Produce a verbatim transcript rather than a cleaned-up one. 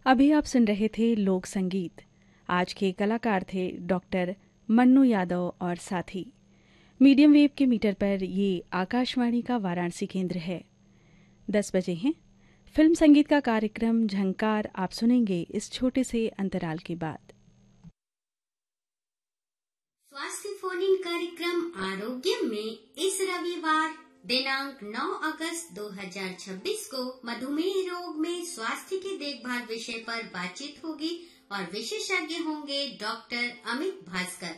अभी आप सुन रहे थे लोक संगीत। आज के कलाकार थे डॉक्टर मन्नू यादव और साथी। मीडियम वेव के मीटर पर ये आकाशवाणी का वाराणसी केंद्र है। दस बजे हैं। फिल्म संगीत का कार्यक्रम झंकार आप सुनेंगे इस छोटे से अंतराल के बाद। स्वास्थ्य फोन इन कार्यक्रम आरोग्य में इस रविवार दिनांक नौ अगस्त दो हज़ार छब्बीस को मधुमेह रोग में स्वास्थ्य की देखभाल विषय पर बातचीत होगी और विशेषज्ञ होंगे डॉक्टर अमित भास्कर।